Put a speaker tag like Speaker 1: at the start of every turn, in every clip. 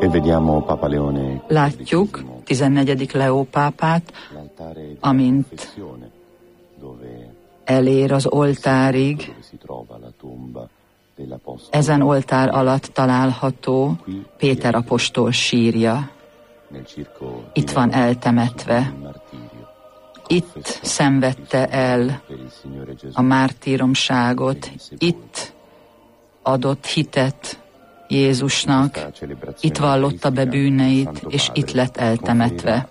Speaker 1: Látjuk 14. Leó pápát, amint elér az oltárig. Ezen oltár alatt található Péter apostol sírja. Itt van eltemetve. Itt szenvedte el a mártíromságot, itt adott hitet Jézusnak, itt vallotta be bűneit, és itt lett eltemetve.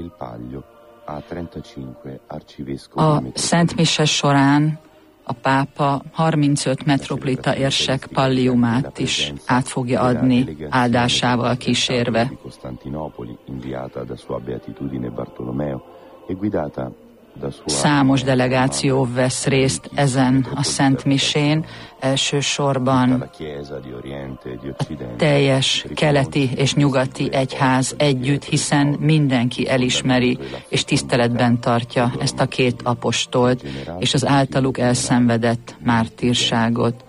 Speaker 1: A Szent Mise során a pápa 35 metropolita érsek palliumát is át fogja adni, áldásával kísérve. Számos delegáció vesz részt ezen a Szent Misén, elsősorban a teljes keleti és nyugati egyház együtt, hiszen mindenki elismeri és tiszteletben tartja ezt a két apostolt és az általuk elszenvedett mártírságot.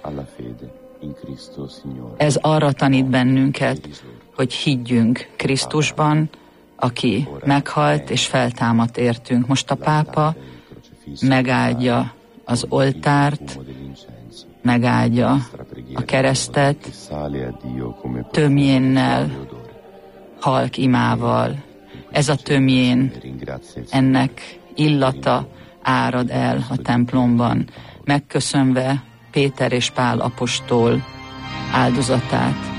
Speaker 1: Ez arra tanít bennünket, hogy higgyünk Krisztusban, aki meghalt és feltámadt értünk. Most a pápa megáldja az oltárt, megáldja a keresztet, tömjénnel, halk imával. Ez a tömjén, ennek illata árad el a templomban, megköszönve Péter és Pál apostol áldozatát.